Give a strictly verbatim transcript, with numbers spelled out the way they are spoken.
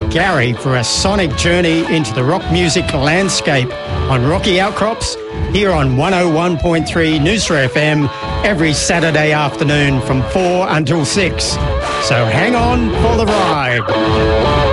Gary for a sonic journey into the rock music landscape on Rocky Outcrops here on one oh one point three Noosa F M every Saturday afternoon from four until six. So hang on for the ride.